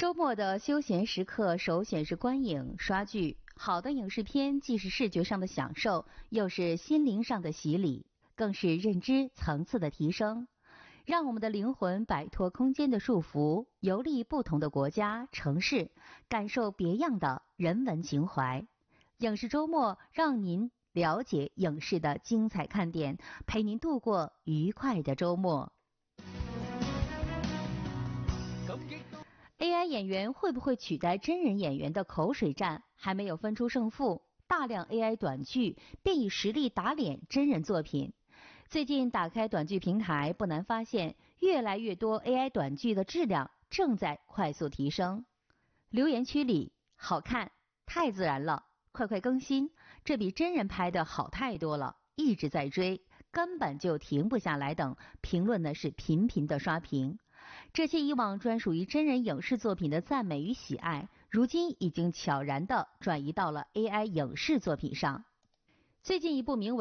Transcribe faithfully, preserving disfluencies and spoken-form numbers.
周末的休闲时刻首选是观影、刷剧。好的影视片既是视觉上的享受，又是心灵上的洗礼，更是认知层次的提升，让我们的灵魂摆脱空间的束缚，游历不同的国家、城市，感受别样的人文情怀。影视周末让您了解影视的精彩看点，陪您度过愉快的周末。A I 演员会不会取代真人演员的口水战还没有分出胜负，大量 A I 短剧便以实力打脸真人作品。最近打开短剧平台，不难发现越来越多 A I 短剧的质量正在快速提升。留言区里好看，太自然了，快快更新，这比真人拍的好太多了，一直在追，根本就停不下来等评论呢是频频的刷屏。这些以往专属于真人影视作品的赞美与喜爱，如今已经悄然地转移到了 A I 影视作品上。最近一部名为